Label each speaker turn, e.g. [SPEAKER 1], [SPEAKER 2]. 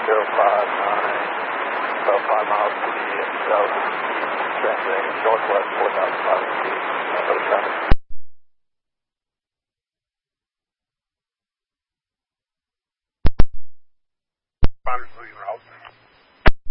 [SPEAKER 1] about 5 miles to the southeast, transmitting northwest 4,500 feet. For the traffic.
[SPEAKER 2] Route.